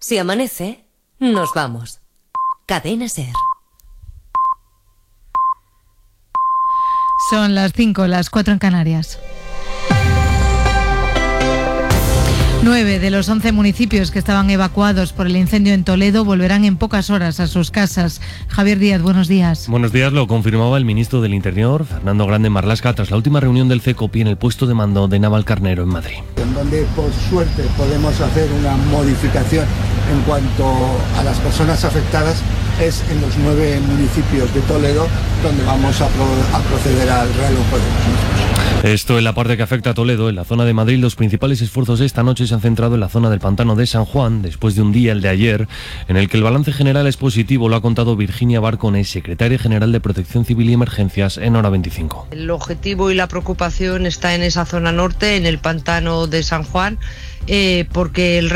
Si amanece, nos vamos. Cadena SER. Son las 5, las 4 en Canarias. 9 de los 11 municipios que estaban evacuados por el incendio en Toledo volverán en pocas horas a sus casas. Javier Díaz, buenos días. Buenos días, lo confirmaba el ministro del Interior, Fernando Grande Marlaska, tras la última reunión del CECOPI en el puesto de mando de Navalcarnero en Madrid. En donde, por suerte, podemos hacer una modificación en cuanto a las personas afectadas es en los 9 municipios de Toledo, donde vamos a proceder al realojo de los mismos. Esto en la parte que afecta a Toledo. En la zona de Madrid, los principales esfuerzos de esta noche se han centrado en la zona del pantano de San Juan, después de un día, el de ayer, en el que el balance general es positivo. Lo ha contado Virginia Barcones, secretaria general de Protección Civil y Emergencias en Hora 25. El objetivo y la preocupación está en esa zona norte, en el pantano de San Juan, porque el